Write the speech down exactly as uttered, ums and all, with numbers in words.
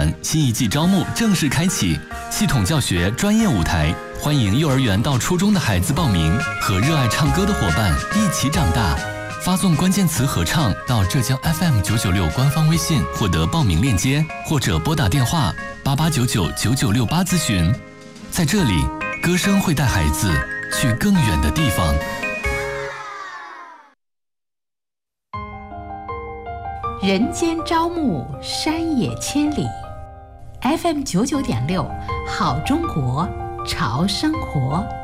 团新一季招募正式开启，系统教学专业舞台，欢迎幼儿园到初中的孩子报名，和热爱唱歌的伙伴一起长大。发送关键词合唱到浙江 F M 九九六官方微信获得报名链接，或者拨打电话八八九九九九六八咨询。在这里，歌声会带孩子去更远的地方。 人间朝暮，山野千里。F M 九九点六，好中国，潮生活。